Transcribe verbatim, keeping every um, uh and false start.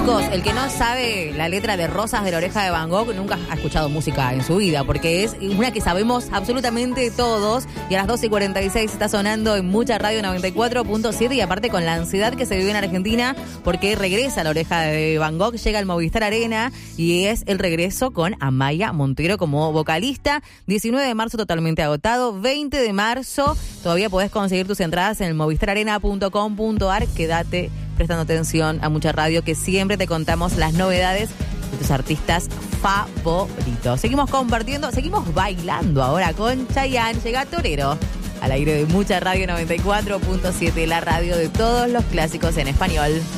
Chicos, el que no sabe la letra de Rosas de la Oreja de Van Gogh nunca ha escuchado música en su vida, porque es una que sabemos absolutamente todos. Y a las doce y cuarenta y seis está sonando en Mucha Radio noventa y cuatro punto siete, y aparte con la ansiedad que se vive en Argentina, porque regresa la Oreja de Van Gogh, llega al Movistar Arena y es el regreso con Amaya Montero como vocalista. diecinueve de marzo totalmente agotado, veinte de marzo todavía podés conseguir tus entradas en el movistar arena punto com punto ar. Quédate prestando atención a Mucha Radio, que siempre te contamos las novedades de tus artistas favoritos. Seguimos compartiendo, seguimos bailando ahora con Chayanne. Llega Torero al aire de Mucha Radio noventa y cuatro punto siete, la radio de todos los clásicos en español.